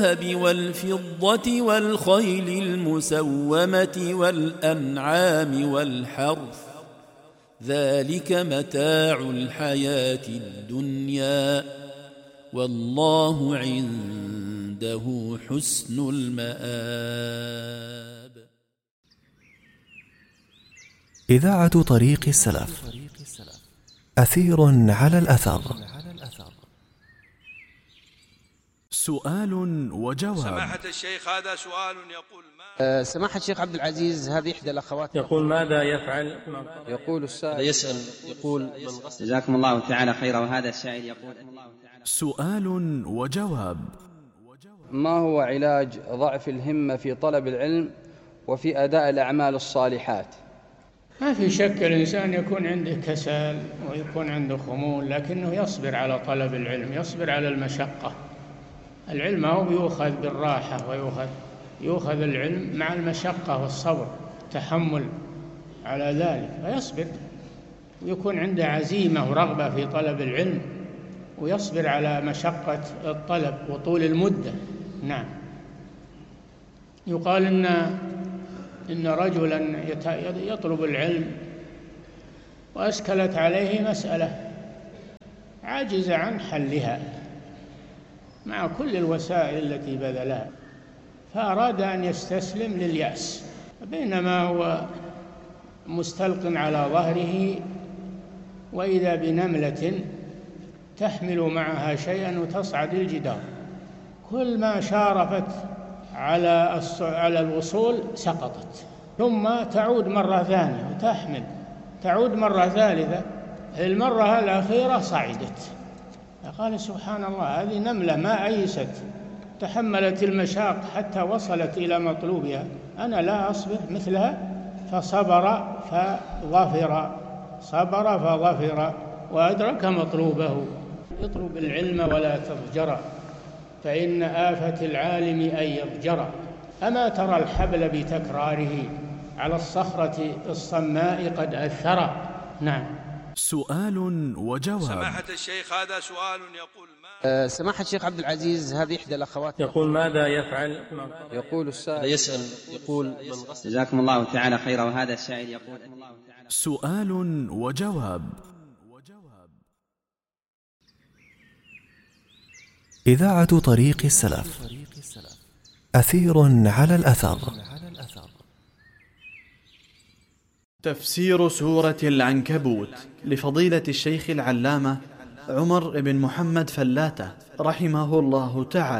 والفضة والخيل المسومة والأنعام والحرث ذلك متاع الحياة الدنيا والله عنده حسن المآب. إذاعة طريق السلف، أثير على الأثر. سؤال وجواب. سماحة الشيخ، هذا سؤال يقول سماحة الشيخ عبد العزيز، هذه إحدى الأخوات يقول ماذا يفعل؟ يقول السائل يسأل يقول جزاكم الله تعالى خيرا. وهذا السائل يقول سؤال وجواب. ما هو علاج ضعف الهمة في طلب العلم وفي أداء الأعمال الصالحات؟ ما في شك الإنسان يكون عنده كسل ويكون عنده خمول، لكنه يصبر على طلب العلم، يصبر على المشقة. العلم هو يؤخذ بالراحة، ويؤخذ العلم مع المشقة والصبر، تحمل على ذلك، فيصبر ويكون عنده عزيمة ورغبة في طلب العلم، ويصبر على مشقة الطلب وطول المدة. نعم. يقال إن رجلا يطلب العلم وأشكلت عليه مسألة عاجز عن حلها مع كل الوسائل التي بذلها، فأراد أن يستسلم لليأس، بينما هو مستلق على ظهره وإذا بنملة تحمل معها شيئا وتصعد الجدار، كل ما شارفت على الوصول سقطت، ثم تعود مرة ثانية وتحمل، تعود مرة ثالثة، المرة الأخيرة صعدت. قال سبحان الله، هذه نملة ما أيست، تحملت المشاق حتى وصلت إلى مطلوبها، أنا لا أصبر مثلها. فصبر فظفر، صبر فظفر وأدرك مطلوبه. اطلب العلم ولا تضجر، فإن آفة العالم أن يضجر. أما ترى الحبل بتكراره على الصخرة الصماء قد أثر. نعم. سؤال وجواب. سماحة الشيخ، هذا سؤال يقول سماحة الشيخ عبد العزيز، هذه إحدى الأخوات يقول ماذا يفعل؟ يقول السائل يسأل يقول جزاكم الله تعالى خيرا. وهذا السائل يقول سؤال وجواب. إذاعة طريق السلف، أثير على الأثر. تفسير سورة العنكبوت لفضيلة الشيخ العلامة عمر بن محمد فلاتة رحمه الله تعالى.